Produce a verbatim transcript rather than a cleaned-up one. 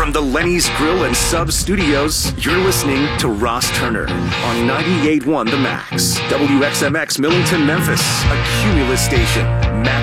From the Lenny's Grill and Sub Studios, you're listening to Ross Turner on ninety-eight point one The Max. W X M X Millington, Memphis, a Cumulus station.